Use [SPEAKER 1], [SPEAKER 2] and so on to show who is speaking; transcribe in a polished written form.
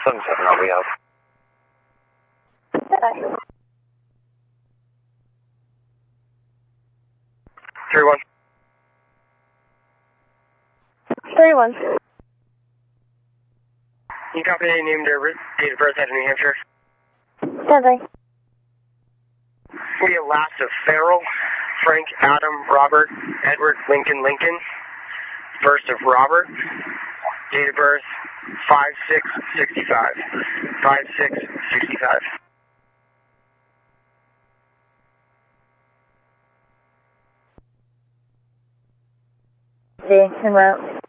[SPEAKER 1] 77, I'll be out.
[SPEAKER 2] Bye-bye.
[SPEAKER 1] 3-1.
[SPEAKER 2] 3-1.
[SPEAKER 1] You copy any name, date of birth out of New Hampshire?
[SPEAKER 2] Bye-bye.
[SPEAKER 1] We have last of Farrell, Frank, Adam, Robert, Edward, Lincoln, Lincoln. First of Robert. Date of birth 5/6/65. 5/6/65.
[SPEAKER 2] En route.